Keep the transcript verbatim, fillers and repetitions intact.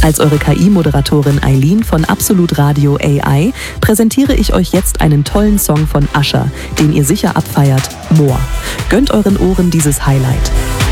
Als eure K I-Moderatorin Eileen von Absolut Radio A I präsentiere ich euch jetzt einen tollen Song von Usher, den ihr sicher abfeiert, More. Gönnt euren Ohren dieses Highlight.